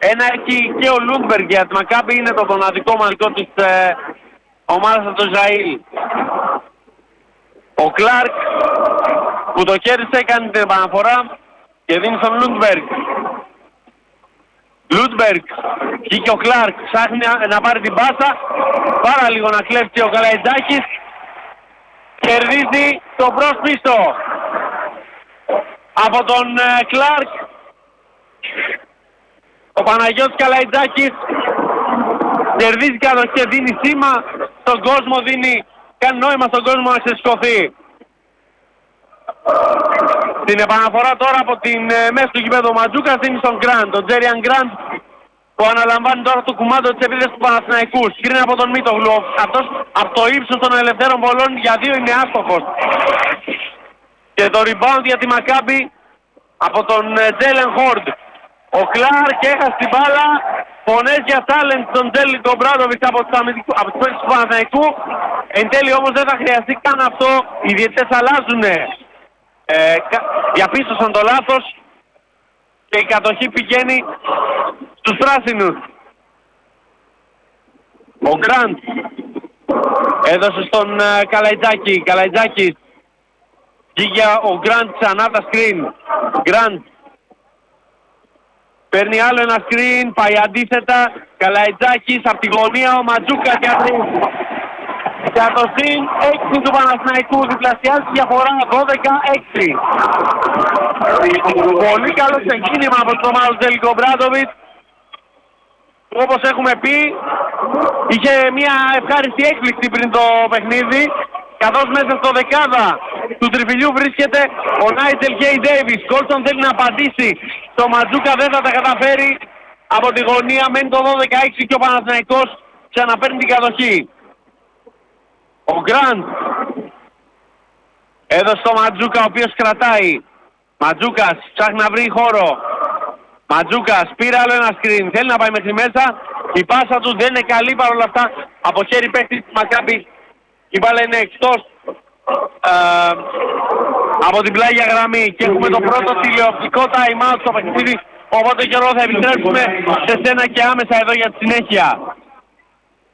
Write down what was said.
Ένα έχει και ο Λούντμπεργκ για τη Μακάμπι, είναι το μοναδικό μαλλικό της ομάδας από το Ισραήλ. Ο Κλάρκ που το κέρδισε έκανε την επαναφορά και δίνει στον Λούντμπεργκ. Λούντμπεργκ, βγήκε ο Κλάρκ, ψάχνει να πάρει την πάσα, πάρα λίγο να κλέψει ο Καλαϊτζάκης, κερδίζει το μπρος πίσω από τον Κλάρκ. Ο Παναγιώτης Καλαϊτζάκης κερδίζει κατοχή και δίνει σήμα στον κόσμο, κάνει νόημα στον κόσμο να ξεσηκωθεί. Την επαναφορά τώρα από την μέση του γηπέδου Ματζούκας δίνει στον Γκραντ, τον Τζέριαν Γκραντ, που αναλαμβάνει τώρα το κουμάντο της επίθεσης του Παναθηναϊκού. Σκριν από τον Μίτογλου, αυτός από το ύψος των ελευθέρων βολών για 2 είναι άστοχος. Και το rebound για τη Μακάμπι από τον Τζέλεν Χόρντ. Ο Κλάρκ έχασε την μπάλα, φωνές για challenge τον Τζέλιν Κομπράντοβιτς από τους παίκτες του Παναθηναϊκού. Εν τέλει όμως δεν θα χρειαστεί καν αυτό, οι διαιτητές αλλάζουν. Διαπίστωσαν το λάθος και η κατοχή πηγαίνει στους πράσινους. Ο Γκραντ έδωσε στον Καλαϊτζάκη. Καλαϊτζάκης βγήκε ο Γκραντ ξανά τα screen. Γκραντ παίρνει άλλο ένα screen, πάει αντίθετα. Καλαϊτζάκης από τη γωνία, ο Ματζούκας για το συν 6 του Παναθηναϊκού, διπλασιάζει τη διαφορά 12-6. Πολύ καλό ξεκίνημα από την ομάδα του Τζέλιν Κομπράντοβιτς. Όπως έχουμε πει, είχε μια ευχάριστη έκπληξη πριν το παιχνίδι, καθώς μέσα στο δεκάδα του τριφυλιού βρίσκεται ο Νάιτζελ Κέι Ντέιβις. Κόλσον θέλει να απαντήσει, το Ματζούκα δεν θα τα καταφέρει. Από τη γωνία μένει το 12-6 και ο Παναθηναϊκός ξαναπαίρνει την κατοχή. Ο Γκραντ έδωσε στο Ματζούκα, ο οποίος κρατάει. Ματζούκας ψάχνει να βρει χώρο. Ματζούκας πήρε άλλο ένα screen, θέλει να πάει μέχρι μέσα. Η πάσα του δεν είναι καλή, παρόλα αυτά από χέρι παίχτη της Μακάμπι. Η μπάλα είναι εκτός από την πλάγια γραμμή και έχουμε το πρώτο τηλεοπτικό time out στο παιχνίδι. Οπότε καιρό θα επιστρέψουμε σε σένα και άμεσα εδώ για τη συνέχεια.